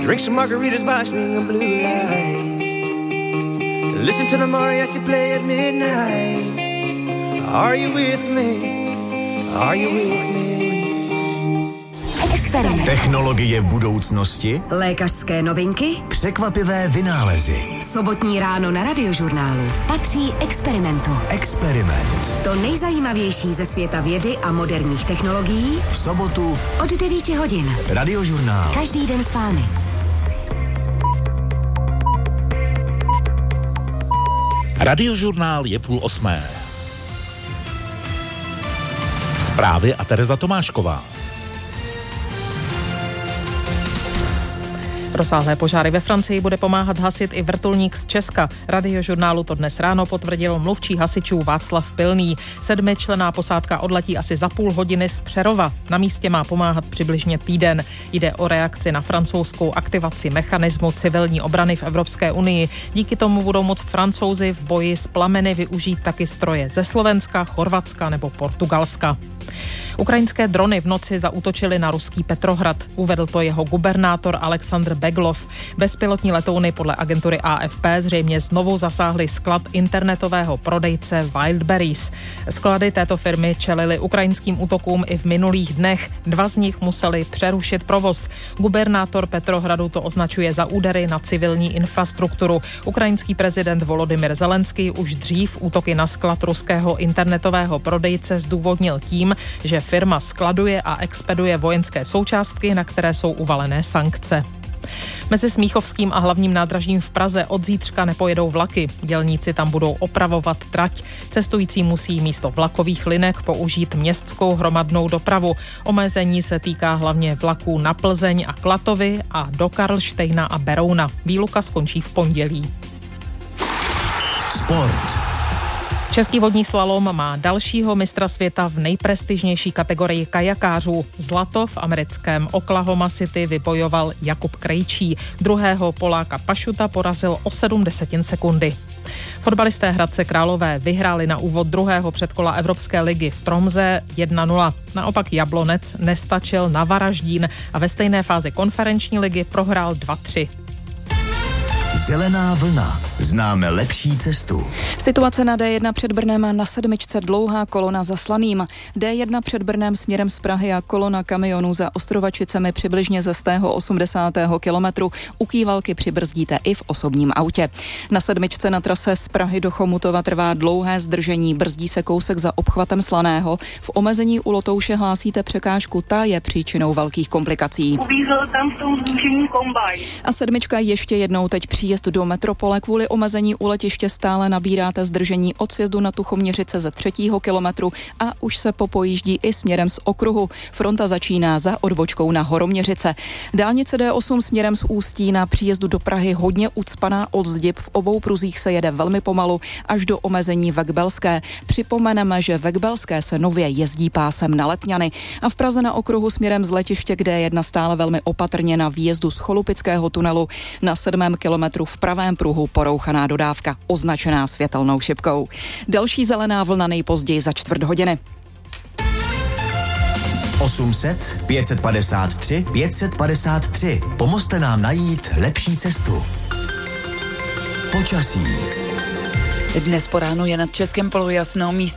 Drink some margaritas by string of blue lights. Listen to the mariachi play at midnight. Are you with me? Are you with me? Experiment. Technologie budoucnosti, Lékařské novinky, překvapivé vynálezy. Sobotní ráno na Radiožurnálu patří Experimentu. Experiment. To nejzajímavější ze světa vědy a moderních technologií V sobotu od 9 hodin. Radiožurnál. Každý den s vámi. Radiožurnál je 7:30. Zprávy a Tereza Tomášková. Rozsáhlé požáry ve Francii bude pomáhat hasit i vrtulník z Česka. Radiožurnálu to dnes ráno potvrdil mluvčí hasičů Václav Pilný. 7členná posádka odletí asi za půl hodiny z Přerova. Na místě má pomáhat přibližně týden. Jde o reakci na francouzskou aktivaci mechanismu civilní obrany v Evropské unii. Díky tomu budou moct Francouzi v boji s plameny využít taky stroje ze Slovenska, Chorvatska nebo Portugalska. Ukrajinské drony v noci zaútočily na ruský Petrohrad. Uvedl to jeho gubernátor Aleksandr Beglov. Bezpilotní letouny podle agentury AFP zřejmě znovu zasáhly sklad internetového prodejce Wildberries. Sklady této firmy čelily ukrajinským útokům i v minulých dnech. 2 z nich museli přerušit provoz. Gubernátor Petrohradu to označuje za údery na civilní infrastrukturu. Ukrajinský prezident Volodymyr Zelenský už dřív útoky na sklad ruského internetového prodejce zdůvodnil tím, že firma skladuje a expeduje vojenské součástky, na které jsou uvalené sankce. Mezi Smíchovským a Hlavním nádražím v Praze od zítřka nepojedou vlaky. Dělníci tam budou opravovat trať. Cestující musí místo vlakových linek použít městskou hromadnou dopravu. Omezení se týká hlavně vlaků na Plzeň a Klatovy a do Karlštejna a Berouna. Výluka skončí v pondělí. Sport. Český vodní slalom má dalšího mistra světa v nejprestižnější kategorii kajakářů. Zlato v americkém Oklahoma City vybojoval Jakub Krejčí. Druhého Poláka Pašuta porazil o 0,7 sekundy. Fotbalisté Hradce Králové vyhráli na úvod druhého předkola Evropské ligy v Tromsø 1-0. Naopak Jablonec nestačil na Varaždín a ve stejné fázi konferenční ligy prohrál 2-3. Zelená vlna. Známe lepší cestu. Situace na D1 před Brnem a na 7 dlouhá kolona za Slaným. D1 před Brnem směrem z Prahy a kolona kamionů za Ostrovačicemi přibližně ze 180. kilometru. U Kývalky přibrzdíte i v osobním autě. Na 7 na trase z Prahy do Chomutova trvá dlouhé zdržení. Brzdí se kousek za obchvatem Slaného. V omezení u Lotouše hlásíte překážku, ta je příčinou velkých komplikací. Uvízl tam v tom zúžení kombajn. A 7 ještě jednou teď příjezd do metropole. Kvůli omezení u letiště stále nabíráte zdržení od sjezdu na Tuchoměřice ze 3. kilometru a už se popojíždí i směrem z okruhu. Fronta začíná za odbočkou na Horoměřice. Dálnice D8 směrem z Ústí na příjezdu do Prahy hodně ucpaná od Zdib. V obou pruzích se jede velmi pomalu až do omezení Vekbelské. Připomeneme, že Vekbelské se nově jezdí pásem na Letňany a v Praze na okruhu směrem z letiště, kde je jedna stále velmi opatrně na výjezdu z Cholupického tunelu. Na 7. kilometru v pravém pruhu porouchaná dodávka, označená světelnou šipkou. Další zelená vlna nejpozději za 4 hodiny. 800 553 553. Pomozte nám najít lepší cestu. Počasí. Dnes po ránu je nad Českem polojasno, místy